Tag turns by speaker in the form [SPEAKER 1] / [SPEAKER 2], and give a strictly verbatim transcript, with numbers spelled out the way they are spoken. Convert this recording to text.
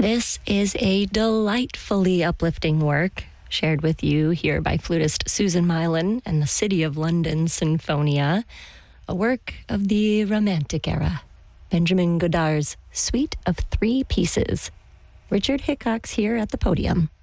[SPEAKER 1] This is a delightfully uplifting work shared with you here by flutist Susan Mylan and the City of London Sinfonia, a work of the Romantic era. Benjamin Godard's Suite of Three Pieces. Richard Hickox here at the podium.